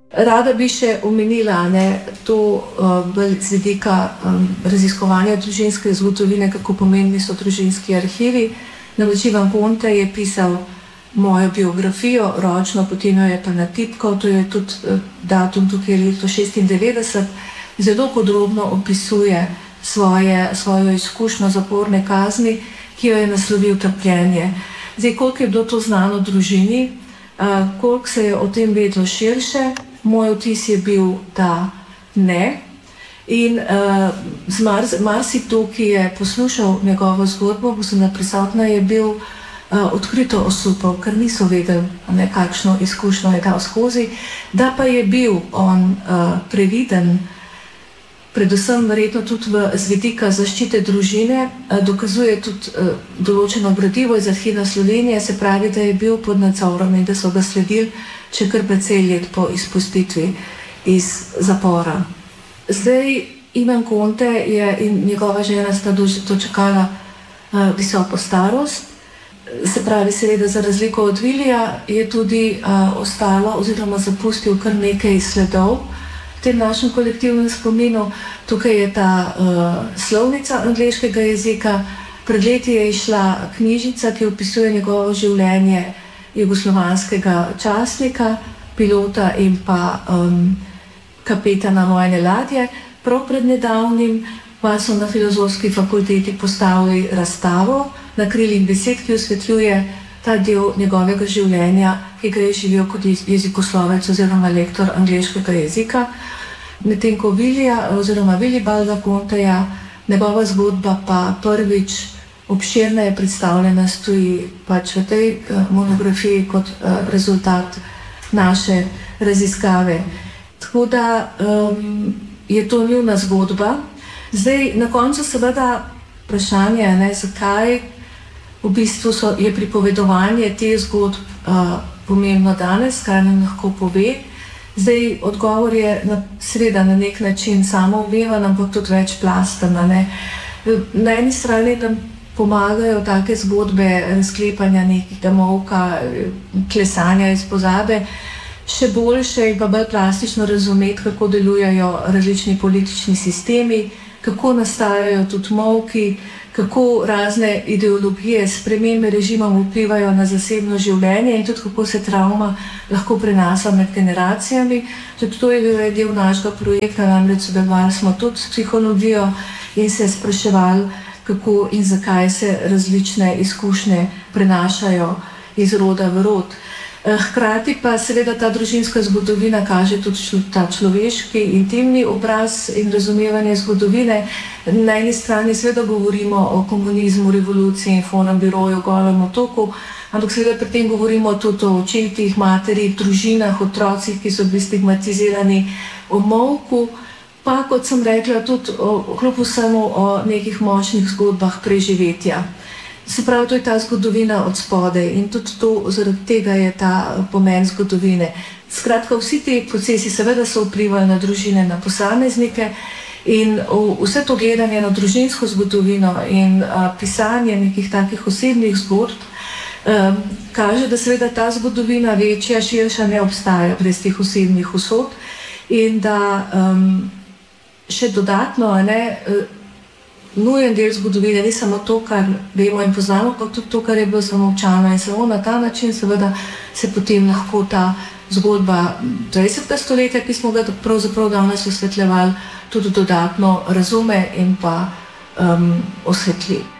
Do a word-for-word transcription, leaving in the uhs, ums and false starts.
Rada bi še omenila ne, to uh, z vidika um, raziskovanja družinske zgodovine, kako pomembni so družinski arhivi. Namreč Ivan Ponte je pisal mojo biografijo, ročno, potem jo je pa natipkal, to je tudi uh, datum tukaj leto šestindevetdeset, zelo podrobno opisuje svoje, svojo izkušnjo zaporne kazni, ki jo je naslovil Trpljenje. Zdaj, koliko je bilo to znano družini, uh, koliko se je o tem vedlo širše, moj vtis je bil, da ne. In uh, z Mars, marsikdo, ki je poslušal njegovo zgodbo, bo sem prisotna, je bil uh, odkrito osupal, ker niso vedeli, ne, kakšno izkušnjo je dal skozi. Da pa je bil on uh, previden, predvsem verjetno tudi v, z vidika zaščite družine, uh, dokazuje tudi uh, določeno gradivo iz Arhiva Slovenije, se pravi, da je bil pod nadzorom in da so ga sledili še kar precej let po izpustitvi iz zapora. Zdaj, Ivan Ponte je in njegova žena sta dočakala uh, visoko starost. Se pravi, seveda, za razliko od Vilija je tudi uh, ostalo oziroma zapustil kar nekaj sledov v tem našem kolektivnem spominu. Tukaj je ta uh, slovnica angleškega jezika. Pred leti je išla knjižica, ki opisuje njegovo življenje jugoslovanskega častnika, pilota in pa um, kapetana vojne ladje. Prav pred nedavnim pa so na Filozofski fakulteti postavili razstavo na krilih besed, ki osvetljuje ta del njegovega življenja, ki ga je živel kot jezikoslovec oziroma lektor angleškega jezika. Medtem ko Vilija oziroma Vilibalda Ponteja, njegova zgodba pa prvič obširno je predstavljena, stoji pač v tej uh, monografiji kot uh, rezultat naše raziskave. Tako da um, je to njuna zgodba. Zdaj, na koncu seveda vprašanje, ne, zakaj v bistvu so, je pripovedovanje te zgodb uh, pomembno danes, kaj nam lahko pove. Zdaj, odgovor je na, seveda na nek način samoumeven, ampak tudi večplasten. Ne. Na eni strani nam pomagajo take zgodbe sklepanja nekega molka, klesanja iz pozabe, še boljše in pa bolj plastično razumeti, kako delujejo različni politični sistemi, kako nastajajo tudi molki, kako razne ideologije, spremembe režimov vplivajo na zasebno življenje in tudi kako se travma lahko prenaša med generacijami. Tudi to je bil del našega projekta, namreč sodelovali smo tudi s psihologijo in se spraševali, kako in zakaj se različne izkušnje prenašajo iz roda v rod. Hkrati pa seveda ta družinska zgodovina kaže tudi ta človeški, intimni obraz in razumevanje zgodovine. Na eni strani seveda govorimo o komunizmu, revoluciji, Informnem biroju, Golem otoku, ampak seveda pri tem govorimo tudi o očetih, materih, družinah, otrocih, ki so bili stigmatizirani, o molku, pa kot sem rekla tudi o, kljub vsemu o nekih močnih zgodbah preživetja. Se pravi, to je ta zgodovina od spodaj in tudi to, zaradi tega je ta pomen zgodovine. Skratka, vsi ti procesi seveda so vplivali na družine, na posameznike in vse to gledanje na družinsko zgodovino in a, pisanje nekih takih osebnih zgodb a, kaže, da seveda ta zgodovina večja, širša ne obstaja brez teh osebnih usod in da um, še dodatno, ne, nujen del zgodovine, ni samo to, kar vemo in poznamo, pa tudi to, kar je bilo zamolčano in samo na ta način seveda se potem lahko ta zgodba dvajsetega stoletja, ki smo ga pravzaprav danes osvetljevali, tudi dodatno razume in pa um, osvetli.